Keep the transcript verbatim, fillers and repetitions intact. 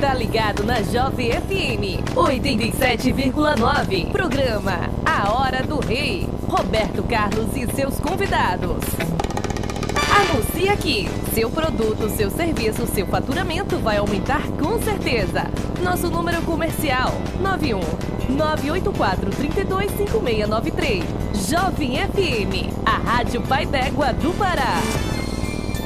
está ligado na Jovem F M oitenta e sete vírgula nove. Programa A Hora do Rei. Roberto Carlos e seus convidados. Anuncie aqui. Seu produto, seu serviço, seu faturamento vai aumentar com certeza. Nosso número comercial nove um nove oito quatro, três dois cinco seis nove três. Jovem F M, a Rádio Pai d'Égua do Pará.